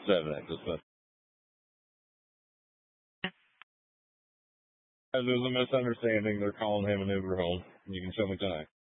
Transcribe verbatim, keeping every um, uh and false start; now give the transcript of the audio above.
seven at this point. There's a misunderstanding. They're calling him an Uber home. You can show me tonight.